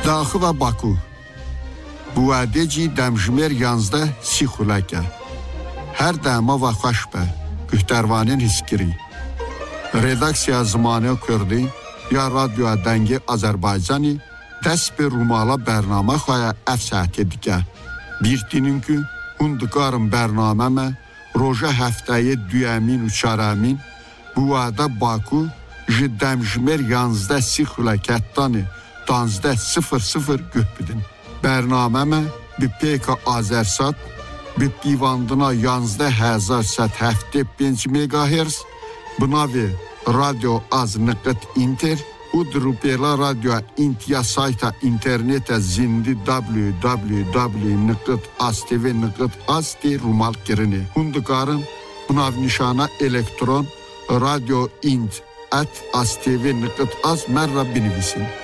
Daxı və Baku. Bu ədəci dəmjmer 11 سی xuləkə. Hər dəma və xoşbə. Gühtərvanın hiskiri. Redaksiya zamanı kurdi ya radyo dəngi Azərbaycani dəst bir rumala bərnamə xoya əfsət edikə. Bir dinin ki, hundukarın bərnaməmə roja həftəyi düyəmin uçaramın bu adə Baku jiddəmjmer 11 سی xuləkətdani 11:00 gühbidin. Bərnaməmə bir peka Azərsat bir pivandına 11,775 MHz bınavi radyo az nıqıt inter udrupela radyo intiya sayta internete zindi www.astv.ast rumal kirini. Hundukarın bınav nişana elektron radyo int at astv.az merra binivisin.